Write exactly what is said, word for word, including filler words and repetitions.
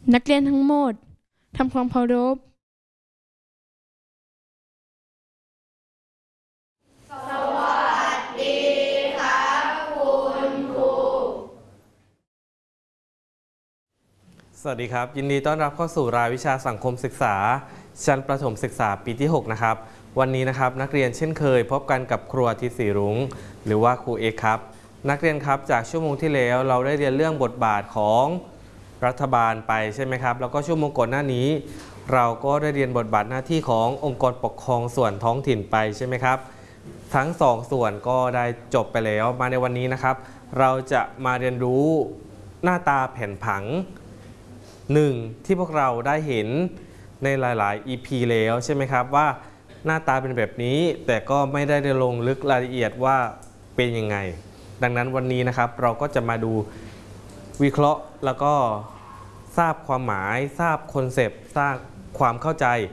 นักเรียนทั้งหมดทำความเคารพสวัสดีครับคุณครูสวัสดีครับยินดีต้อนรับเข้าสู่รายวิชาสังคมศึกษาชั้นประถมศึกษาปีที่หกนะครับวันนี้นะครับนักเรียนเช่นเคยพบกันกับครูอาทิตย์ศรีรุ้งหรือว่าครูเอกครับนักเรียนครับจากชั่วโมงที่แล้วเราได้เรียนเรื่องบทบาทของรัฐบาลไปใช่ไหมครับแล้วก็ชั่วโมงก่อนหน้านี้ เราก็ได้เรียนบทบาทหน้าที่ขององค์กรปกครองส่วนท้องถิ่นไปใช่ไหมครับทั้งสองส่วนก็ได้จบไปแล้วมาในวันนี้นะครับเราจะมาเรียนรู้หน้าตาแผนผังหนึ่งที่พวกเราได้เห็นในหลายๆ อี พี แล้วใช่ไหมครับว่าหน้าตาเป็นแบบนี้แต่ก็ไม่ได้ลงลึกรายละเอียดว่าเป็นยังไงดังนั้นวันนี้นะครับเราก็จะมาดูวิเคราะห์แล้วก็ทราบความหมายทราบคอนเซปต์ทราบความเข้าใจ